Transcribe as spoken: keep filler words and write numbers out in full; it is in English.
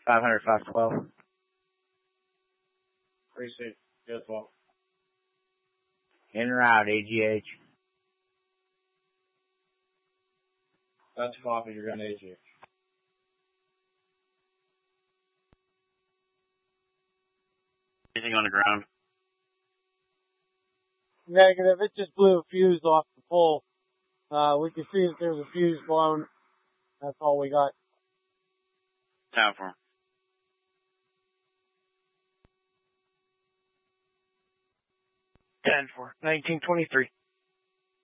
five hundred, five twelve. Appreciate it as well. In route, A G H. That's copy, you're going to A G H. Anything on the ground? Negative. It just blew a fuse off the pole. Uh, we can see that there's a fuse blown. That's all we got. Tower for him. ten four, nineteen twenty-three.